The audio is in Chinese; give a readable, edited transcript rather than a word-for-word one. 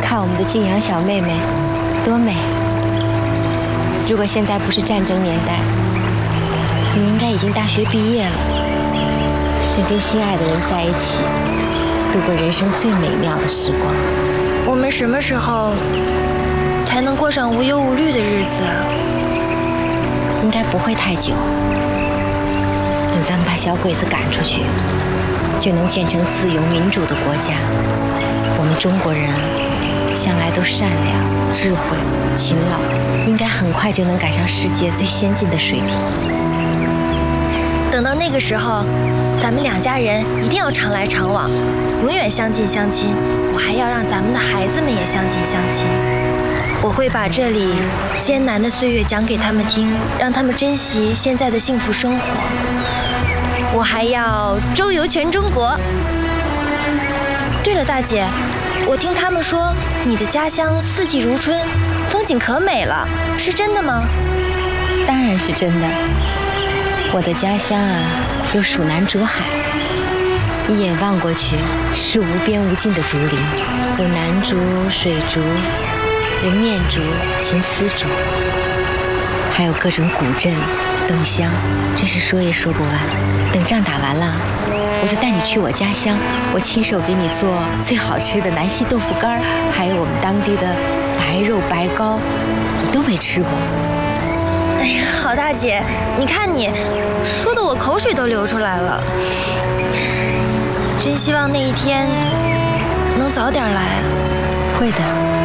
看我们的静阳小妹妹，多美！如果现在不是战争年代，你应该已经大学毕业了，正跟心爱的人在一起，度过人生最美妙的时光。 我们什么时候才能过上无忧无虑的日子啊？ 应该不会太久。等咱们把小鬼子赶出去，就能建成自由民主的国家。我们中国人向来都善良、智慧、勤劳，应该很快就能赶上世界最先进的水平。 等到那个时候，咱们两家人一定要常来常往，永远相近相亲。我还要让咱们的孩子们也相近相亲。我会把这里艰难的岁月讲给他们听，让他们珍惜现在的幸福生活。我还要周游全中国。对了，大姐，我听他们说你的家乡四季如春，风景可美了，是真的吗？ 当然是真的。我的家乡啊，有蜀南竹海，一眼望过去是无边无尽的竹林，有楠竹、水竹、人面竹、琴丝竹，还有各种古镇、洞乡，真是说也说不完。等仗打完了，我就带你去我家乡，我亲手给你做最好吃的南溪豆腐干，还有我们当地的白肉白糕，你都没吃过。 哎呀，郝大姐，你看你说的我口水都流出来了。真希望那一天能早点来。 会的。